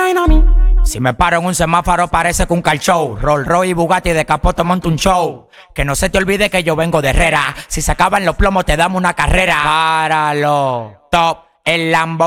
vaina a mí. Si me paro en un semáforo parece que un car show. Rolls Royce y Bugatti de capoto monto un show. Que no se te olvide que yo vengo de Herrera. Si se acaban los plomos te damos una carrera. Páralo, top, el Lambo